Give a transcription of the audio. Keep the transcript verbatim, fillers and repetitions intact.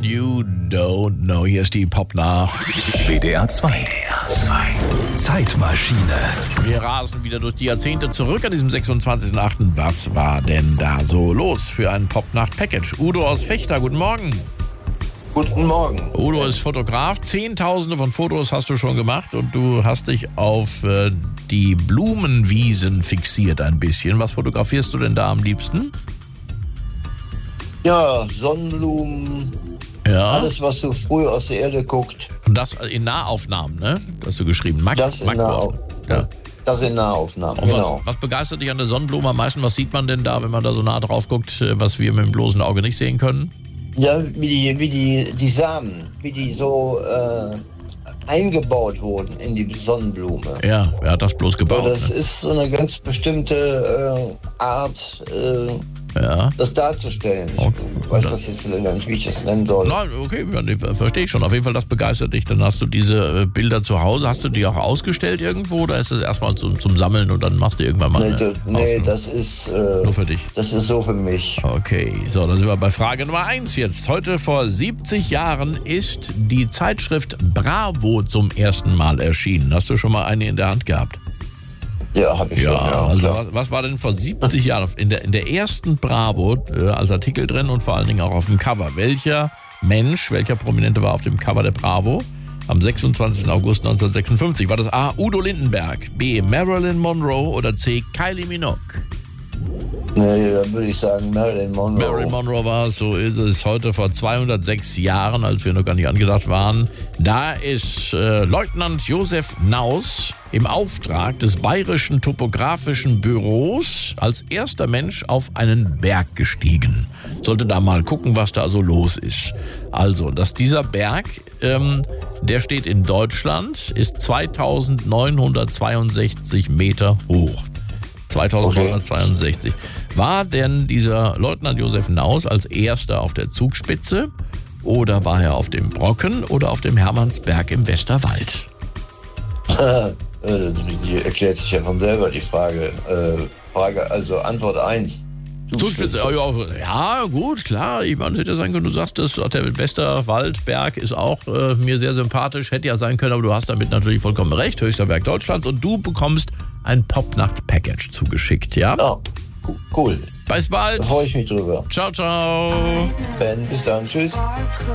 und You Don't Know. Hier ist die Popnacht. W D R zwei. W D R zwei. Zeitmaschine. Wir rasen wieder durch die Jahrzehnte zurück an diesem sechsundzwanzigsten achten Was war denn da so los für ein Popnacht-Package? Udo aus Vechta, guten Morgen. Guten Morgen. Udo ist Fotograf. Zehntausende von Fotos hast du schon gemacht und du hast dich auf äh, die Blumenwiesen fixiert ein bisschen. Was fotografierst du denn da am liebsten? Ja, Sonnenblumen, Ja. alles, was so früh aus der Erde guckt. Und das in Nahaufnahmen, ne? Das hast du geschrieben. Mak- Das in, Makroauf- Nah ja. das in Nahaufnahmen, Und genau. was, was begeistert dich an der Sonnenblume am meisten? Was sieht man denn da, wenn man da so nah drauf guckt, was wir mit dem bloßen Auge nicht sehen können? Ja, wie die, wie die, die Samen, wie die so äh, eingebaut wurden in die Sonnenblume. Ja, wer hat das bloß So, gebaut? das Ne? ist so eine ganz bestimmte äh, Art, äh, Ja. das darzustellen. Ich Okay. weiß das jetzt leider nicht, wie ich das nennen soll. Nein, okay, ja, nee, verstehe ich schon. Auf jeden Fall, das begeistert dich. Dann hast du diese äh, Bilder zu Hause. Hast du die auch ausgestellt irgendwo oder ist das erstmal zum, zum Sammeln und dann machst du irgendwann mal Nee, eine das, nee, Ausstellung? das ist, äh, Nur für dich. das ist so für mich. Okay, so, dann sind wir bei Frage Nummer eins jetzt. Heute vor siebzig Jahren ist die Zeitschrift Bravo zum ersten Mal erschienen. Hast du schon mal eine in der Hand gehabt? Ja, habe ich Ja, schon. Ja, also klar. was, was war denn vor siebzig Jahren in der, in der ersten Bravo äh, als Artikel drin und vor allen Dingen auch auf dem Cover? Welcher Mensch, welcher Prominente war auf dem Cover der Bravo am sechsundzwanzigsten August neunzehnhundertsechsundfünfzig? War das A. Udo Lindenberg, B. Marilyn Monroe oder C. Kylie Minogue? Nee, da würde ich sagen Marilyn Monroe. Marilyn Monroe war es, so ist es heute vor zweihundertsechs Jahren, als wir noch gar nicht angedacht waren. Da ist äh, Leutnant Josef Naus im Auftrag des Bayerischen Topografischen Büros als erster Mensch auf einen Berg gestiegen. Sollte da mal gucken, was da so los ist. Also, dass dieser Berg, ähm, der steht in Deutschland, ist zweitausendneunhundertzweiundsechzig Meter hoch. zweitausendneunhundertzweiundsechzig. War denn dieser Leutnant Josef Naus als erster auf der Zugspitze oder war er auf dem Brocken oder auf dem Hermannsberg im Westerwald? Die erklärt sich ja von selber, die Frage. Äh, Frage, also Antwort eins. Zugspitze, ja, ja, ja, gut, klar. Ich meine, es hätte ja sein können, du sagst, dass der Westerwaldberg ist auch äh, mir sehr sympathisch. Hätte ja sein können, aber du hast damit natürlich vollkommen recht. Höchster Berg Deutschlands und du bekommst ein Popnacht-Package zugeschickt, ja? Ja, cool. Bis bald. Da freue ich mich drüber. Ciao, ciao. Ben, bis dann. Tschüss.